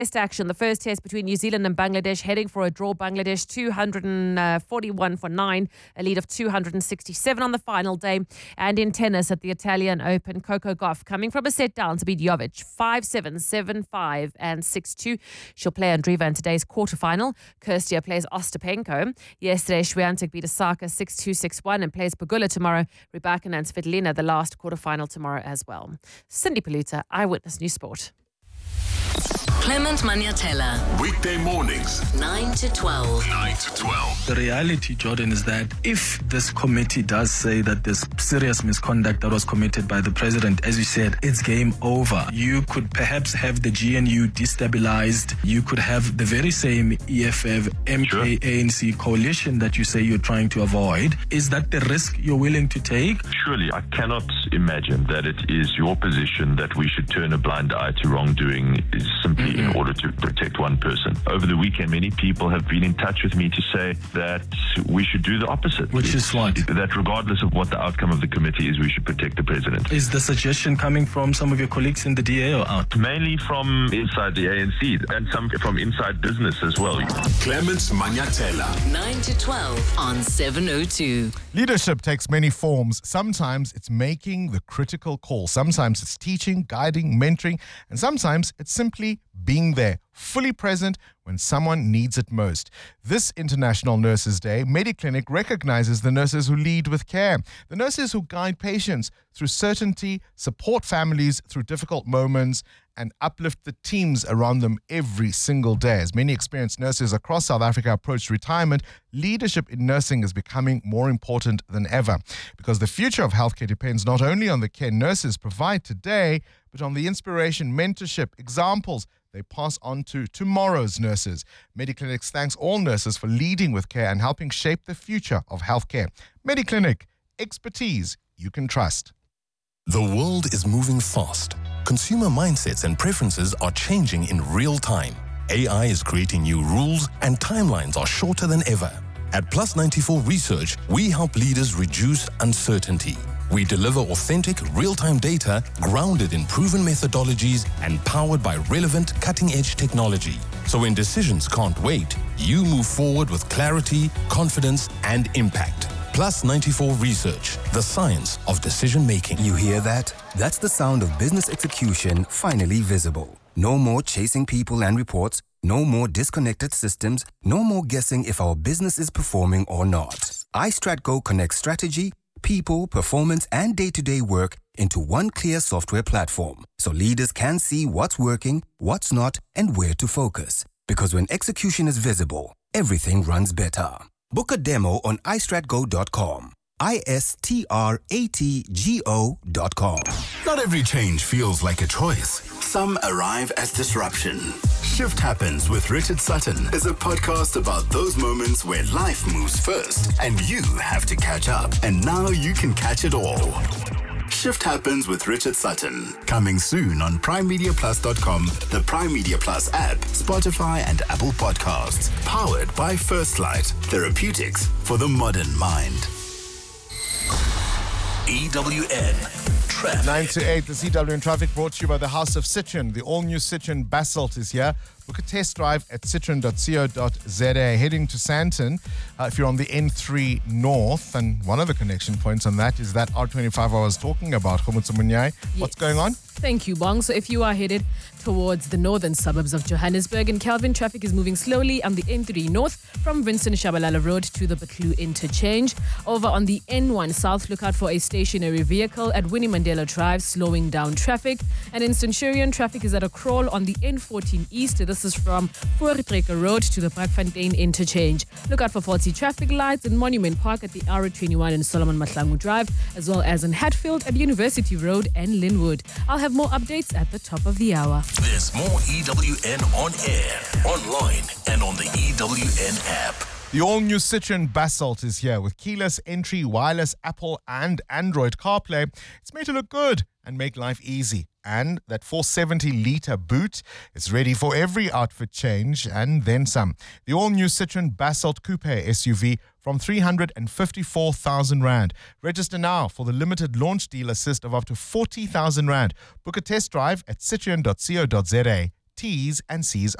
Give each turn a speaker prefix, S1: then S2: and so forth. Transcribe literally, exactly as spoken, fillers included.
S1: Test action. The first test between New Zealand and Bangladesh heading for a draw. Bangladesh two hundred forty-one for nine, a lead of two hundred sixty-seven on the final day. And in tennis at the Italian Open, Coco Gauff coming from a set down to beat Jovic five seven, seven five and six two. She'll play Andreeva in today's quarterfinal. Kirstia plays Ostapenko. Yesterday, Swiatek beat Osaka six two, six one and plays Pegula tomorrow. Rybakina and Svitolina the last quarterfinal tomorrow as well. Cindy Paluta, Eyewitness News Sport.
S2: Clement Maniatella.
S3: Weekday mornings,
S2: nine to twelve.
S3: nine to twelve.
S4: The reality, Jordan, is that if this committee does say that there's serious misconduct that was committed by the president, as you said, it's game over. You could perhaps have the G N U destabilized. You could have the very same E F F, M K,
S5: Sure.
S4: A N C coalition that you say you're trying to avoid. Is that the risk you're willing to take?
S5: Surely, I cannot imagine that it is your position that we should turn a blind eye to wrongdoing is simply
S4: Mm-hmm.
S5: in order to protect one person. Over the weekend, many people have been in touch with me to say that we should do the opposite.
S4: Which is what?
S5: That regardless of what the outcome of the committee is, we should protect the president.
S4: Is the suggestion coming from some of your colleagues in the D A or out?
S5: Mainly from inside the A N C and some from inside business as well.
S3: Clements Maniatella.
S2: nine to twelve on seven oh two.
S6: Leadership takes many forms. Sometimes it's making the critical call. Sometimes it's teaching, guiding, mentoring, and sometimes it's simply being there, fully present when someone needs it most. This International Nurses Day, Mediclinic recognizes the nurses who lead with care, the nurses who guide patients through certainty, support families through difficult moments, and uplift the teams around them every single day. As many experienced nurses across South Africa approach retirement, leadership in nursing is becoming more important than ever, because the future of healthcare depends not only on the care nurses provide today, but on the inspiration, mentorship, examples they pass on to tomorrow's nurses. Mediclinic thanks all nurses for leading with care and helping shape the future of healthcare. Mediclinic, expertise you can trust.
S3: The world is moving fast. Consumer mindsets and preferences are changing in real time. A I is creating new rules and timelines are shorter than ever. At Plus ninety-four Research, we help leaders reduce uncertainty. We deliver authentic, real-time data grounded in proven methodologies and powered by relevant, cutting-edge technology. So when decisions can't wait, you move forward with clarity, confidence, and impact. Plus ninety-four Research, the science of decision-making.
S7: You hear that? That's the sound of business execution finally visible. No more chasing people and reports. No more disconnected systems. No more guessing if our business is performing or not. iStratGo connects strategy, people, performance, and day-to-day work into one clear software platform, so leaders can see what's working, what's not, and where to focus. Because when execution is visible, everything runs better. Book a demo on i strat go dot com. I S T R A T G O dot com.
S3: Not every change feels like a choice. Some arrive as disruption. Shift Happens with Richard Sutton is a podcast about those moments where life moves first and you have to catch up. And now you can catch it all. Shift Happens with Richard Sutton. Coming soon on prime media plus dot com, the Prime Media Plus app, Spotify and Apple Podcasts. Powered by First Light. Therapeutics for the modern mind. E W N Traffic.
S6: nine to eight, the C W N Traffic brought to you by the House of Citroen. The all-new Citroen Basalt is here. Book a test drive at citroen dot co dot za. Heading to Sandton, uh, if you're on the N three North, and one of the connection points on that is that R twenty-five I was talking about. Khomotso Munyai, what's going on?
S8: Thank you, Bong. So if you are headed towards the northern suburbs of Johannesburg and Kelvin, traffic is moving slowly on the N three North from Vincent Shabalala Road to the Batlu interchange. Over on the N one South, look out for a stationary vehicle at Winnie Mandela Drive, slowing down traffic. And in Centurion, traffic is at a crawl on the N fourteen East. This is from Voortrekker Road to the Brakfontein interchange. Look out for faulty traffic lights in Monument Park at the R twenty-one and Solomon Mahlangu Drive, as well as in Hatfield at University Road and Linwood. I'll have more updates at the top of the hour.
S3: There's more E W N on air, online, and on the E W N app.
S6: The all-new Citroen Basalt is here with keyless entry, wireless Apple and Android CarPlay. It's made to look good and make life easy. And that four hundred seventy litre boot is ready for every outfit change and then some. The all-new Citroen Basalt Coupe S U V from three hundred fifty-four thousand rand. Register now for the limited launch deal assist of up to forty thousand rand. Book a test drive at citroen dot co dot za T's and C's